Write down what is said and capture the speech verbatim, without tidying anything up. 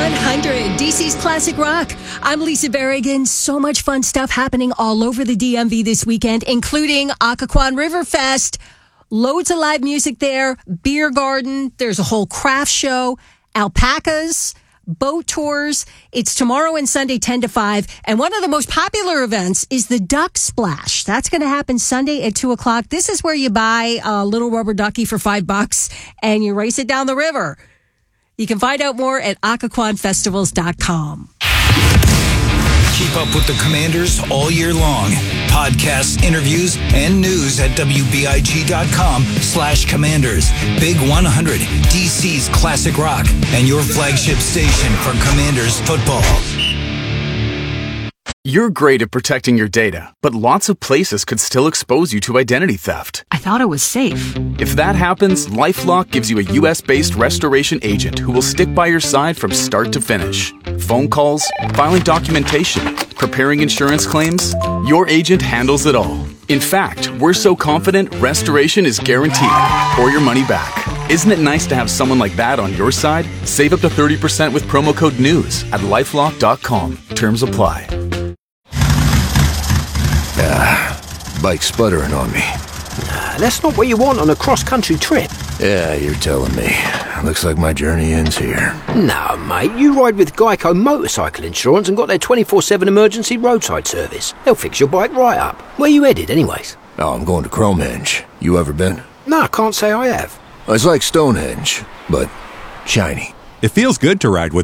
one hundred, D C's Classic Rock. I'm Lisa Berrigan. So much fun stuff happening all over the D M V this weekend, including Occoquan River Fest. Loads of live music there, beer garden. There's a whole craft show, alpacas, boat tours. It's tomorrow and Sunday, ten to five. And one of the most popular events is the Duck Splash. That's going to happen Sunday at two o'clock. This is where you buy a little rubber ducky for five bucks and you race it down the river. You can find out more at occoquan festivals dot com. Keep up with the Commanders all year long. Podcasts, interviews, and news at W B I G dot com slash Commanders. Big one hundred, D C's Classic Rock, and your flagship station for Commanders football. You're great at protecting your data, but lots of places could still expose you to identity theft. I thought it was safe. If that happens, LifeLock gives you a U S-based restoration agent who will stick by your side from start to finish. Phone calls, filing documentation, preparing insurance claims, your agent handles it all. In fact, we're so confident restoration is guaranteed or your money back. Isn't it nice to have someone like that on your side? Save up to thirty percent with promo code NEWS at lifelock dot com. Terms apply. Ah, bike's sputtering on me. Nah, that's not what you want on a cross-country trip. Yeah, you're telling me. Looks like my journey ends here. No, mate, you ride with Geico Motorcycle Insurance and got their twenty-four seven emergency roadside service. They'll fix your bike right up. Where you headed, anyways? Oh, I'm going to Cromenge. You ever been? No, I can't say I have. It's like Stonehenge, but shiny. It feels good to ride with